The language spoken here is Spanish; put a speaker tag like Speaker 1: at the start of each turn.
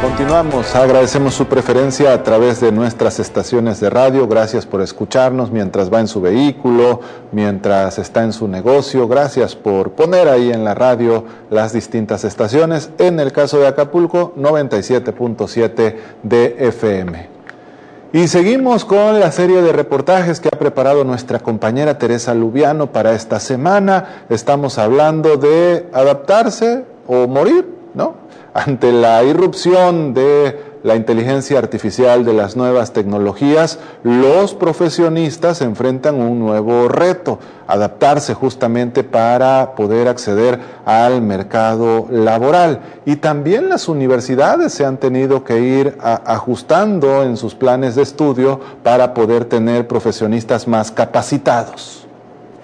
Speaker 1: Continuamos, agradecemos su preferencia a través de nuestras estaciones de radio. Gracias por escucharnos mientras va en su vehículo, mientras está en su negocio. Gracias por poner ahí en la radio las distintas estaciones. En el caso de Acapulco, 97.7 de FM. Y seguimos con la serie de reportajes que ha preparado nuestra compañera Teresa Lubiano para esta semana. Estamos hablando de adaptarse o morir, ¿no? Ante la irrupción de la inteligencia artificial, de las nuevas tecnologías, los profesionistas enfrentan un nuevo reto: adaptarse justamente para poder acceder al mercado laboral. Y también las universidades se han tenido que ir ajustando en sus planes de estudio para poder tener profesionistas más capacitados.